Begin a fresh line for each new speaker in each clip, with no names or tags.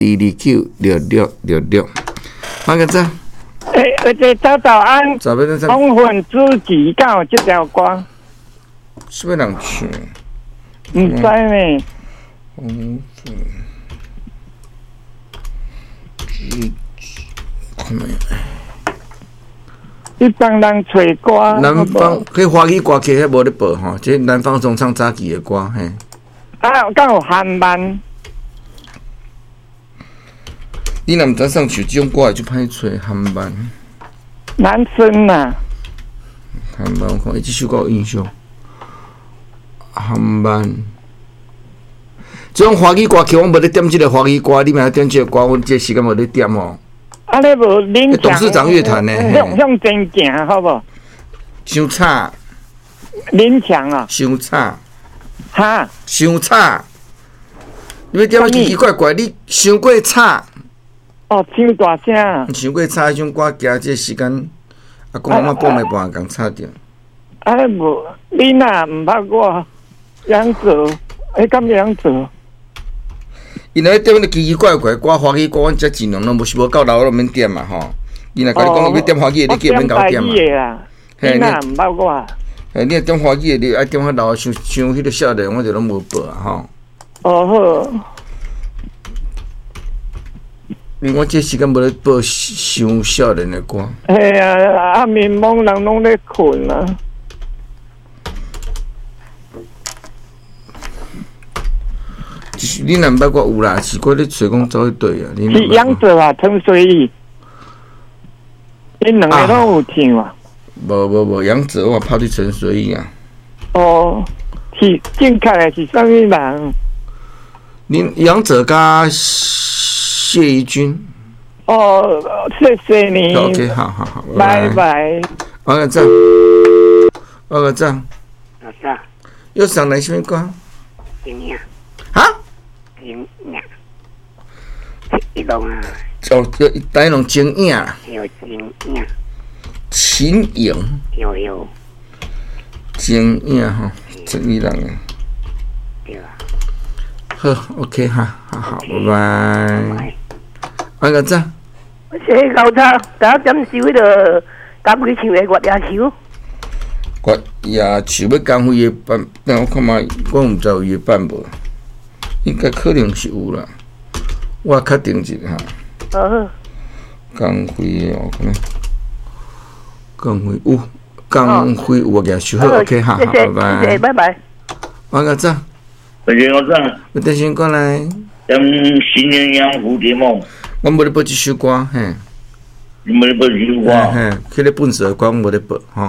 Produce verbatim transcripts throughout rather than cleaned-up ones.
二九六六六六，马个仔。
诶，而且早早安，
早边在
红粉知己刚好这条歌，
是不是人唱？
唔知呢。
红粉知己，看没有？
你帮人找歌，
南方迄华语歌曲迄无咧播吼，即南方中唱早期的歌嘿。
啊，刚有韩漫。
你若毋知上曲，即种歌会就歹找韩漫。
男生呐。
韩漫，我看伊即首歌有印象。韩漫，即种华语歌曲，我无咧点即个华语歌，你莫点即个歌，阮即个时间无咧点哦。
啊，你无林
董事长乐团呢？
向向前行，好无？
伤差。
林强啊。
伤差。
哈。
伤差。你要点啊奇奇怪怪，你伤过差。
哦，唱大声。
伤过差，迄种歌行即个时间，阿公阿妈半暝半共吵着。
啊，无，你若毋捌我杨泽，迄敢杨泽？
因为点迄奇奇怪怪歌，华语歌，阮则尽量拢无是无够老，拢免点嘛吼。伊若甲你讲要点华语的，你叫免甲我点嘛。
你若毋捌我。
嘿，你若点华语的，你爱点较老，像像迄个少年，我就拢无报啊吼。
哦好。
因为我这时间无咧报伤少年的歌。
哎呀，暗暝懵人拢咧困啊。
你若毋捌我有啦，是我咧找讲走去对啊。
是杨泽啊，陈水义，因两个拢有唱啊。
无无无，杨泽我跑去陈水义啊。
哦，是正确的是啥物人？
恁杨泽甲谢怡君。
哦，谢谢你。
OK， 好好好，
拜拜。
我个赞，我个赞。
老师。
又上来什么歌？
今年。
哈？
今年。一种啊。
哦，第一种经影。
有经影。
秦颖。
有有。
经影吼，真伊人诶。
对啊。
好 ，OK 哈，好好，拜拜。我个赞。
我写高叉，第一点收迄个赶飞唱的月夜球。
月夜球要赶飞的办，但我看卖，我毋知有伊的办无，应该可能是有啦。我确定一下。
哦。
赶飞的，我看咧。赶飞有，赶飞有月夜球，好 ，OK 哈，好，拜拜。
谢谢，拜拜。
我个赞。
大家好，赞。
我等先过来。
点新鸳鸯蝴蝶梦。
我无咧播即首歌，嘿。
你无咧播即首歌？
嘿，迄个本色的歌我无咧播，吼。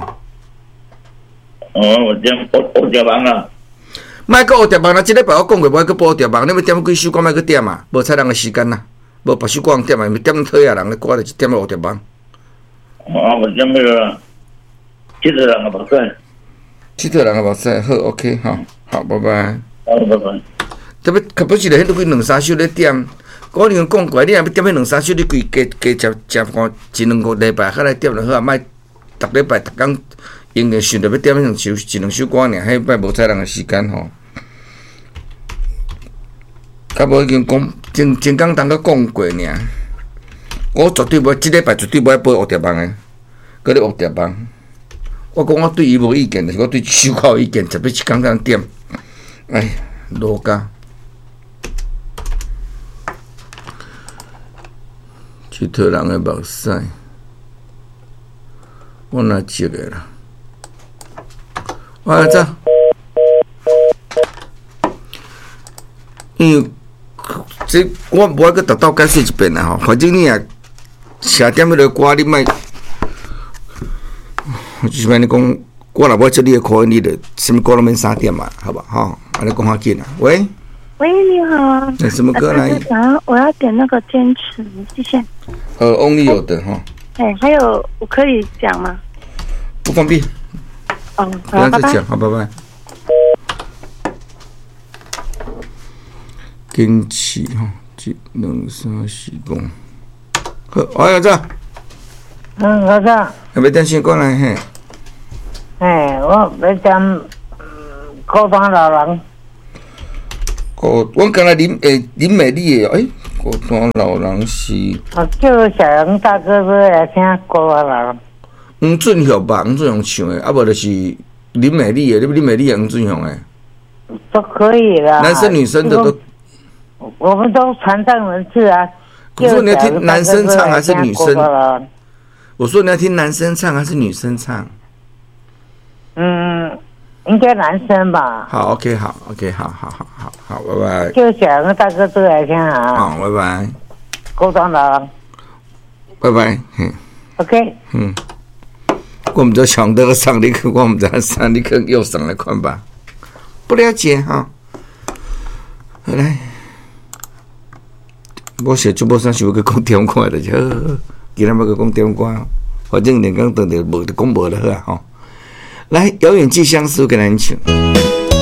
哦，我点乌乌蝶网啊。
莫搁乌蝶网啦！即礼拜我讲过，莫搁播乌蝶网，你要点几首歌，莫搁点啊，无采人的时间啦。无别首歌人点啊，点讨厌人的歌就是点乌蝶网。
哦，我点那个七十人的目屎。
七十人的目屎，好 ，OK， 好，好，拜拜。
好，拜拜。
特别特别是咧，迄都几两三首咧点。我跟你讲过，你若要点迄两三首，你规加加食食看一两个礼拜，较来点就好啊，莫逐礼拜逐工用着想着要点迄两首一两首歌尔，迄摆无采人的时间吼。甲无已经讲真真简单，甲讲过尔。我绝对无，即礼拜绝对无爱播蝴蝶网的，搁咧蝴蝶网。我讲我对伊无意见，但是我对即首歌有意见，特别是刚刚点。哎，罗家。去讨人的目屎，我哪接个啦？我走，因为这我无爱去达到解释一遍啦吼。反正你也写点迄个歌，你莫，就是安尼讲，我若要接你的口音，你着什么歌都免三点嘛，好吧？吼，安尼讲较紧啊。喂。
喂，你好。
点什么歌来？
想要我要点那个坚持，谢谢。
呃，Only 有的哈。
哎，还有我可以讲吗？
不方便。
哦，
不要再讲，好，拜拜。坚持哈，一、两、三、四、五。好，我要走。
嗯，老师。
要点先过来嘿。
哎，我要点孤单老人。
哦，我刚才啉诶啉美丽诶，诶， 孤单老人是
我叫小杨大哥哥来听歌啦。
黄俊雄吧，黄俊雄唱的，啊无就是林美丽的，你林美丽也黄俊雄的，
都可以啦。
男生女生的都。
我们都传唱文字啊。
我说你要听男生唱还是女生？我说你要听男生唱还是女生唱？
嗯，应该男生吧。
好 ，OK， 好 ，OK， 好好好好好，拜拜。
就小杨大哥哥来听啊。
好，拜拜。
孤单老人。
拜拜。嗯。
OK。
嗯。我们就想到上你去，我们在上你去右上来看吧。不了解哈。好来。我写主播上想要去讲电话的就好，今天要去讲电话，反正连讲当着无就讲无就好啊吼。来，遥远寄相思，我跟咱唱。